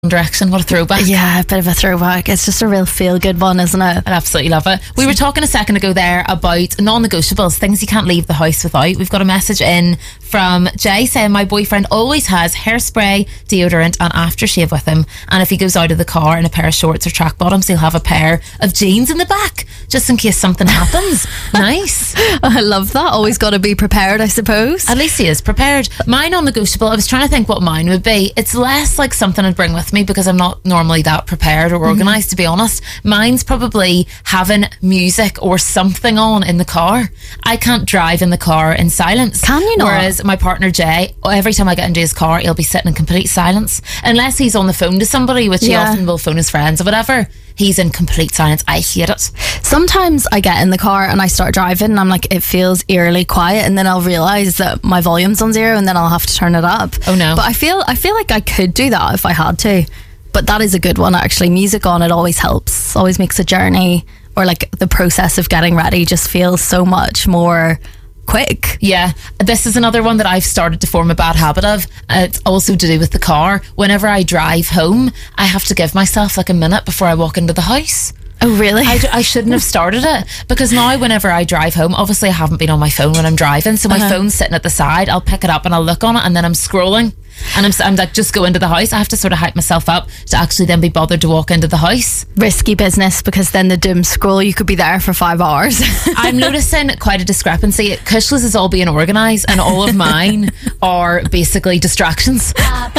Direction, what a throwback. Yeah, a bit of a throwback. It's just a real feel-good one, isn't it? I absolutely love it. We were talking a second ago there about non-negotiables, things you can't leave the house without. We've got a message in from Jay saying, my boyfriend always has hairspray, deodorant and aftershave with him, and if he goes out of the car in a pair of shorts or track bottoms, he'll have a pair of jeans in the back just in case something happens. Nice. I love that. Always got to be prepared, I suppose. At least he is prepared. My non-negotiable, I was trying to think what mine would be. It's less like something I'd bring with me because I'm not normally that prepared or organised, to be honest. Mine's probably having music or something on in the car. I can't drive in the car in silence. Can you not? Whereas my partner Jay, every time I get into his car, he'll be sitting in complete silence. Unless he's on the phone to somebody, which he often will phone his friends or whatever. He's in complete silence. I hate it. Sometimes I get in the car and I start driving and I'm like, it feels eerily quiet, and then I'll realise that my volume's on 0 and then I'll have to turn it up. Oh no. But I feel like I could do that if I had to. But that is a good one, actually. Music on, it always helps. Always makes a journey or like the process of getting ready just feels so much more quick. Yeah, this is another one that I've started to form a bad habit of. It's also to do with the car. Whenever I drive home, I have to give myself like a minute before I walk into the house. Oh really? I shouldn't have started it, because now whenever I drive home, obviously I haven't been on my phone when I'm driving, so my phone's sitting at the side. I'll pick it up and I'll look on it, and then I'm scrolling and I'm like, just go into the house. I have to sort of hype myself up to actually then be bothered to walk into the house. Risky business, because then the doom scroll, you could be there for 5 hours. I'm noticing quite a discrepancy. Kushlas is all being organised and all of mine are basically distractions.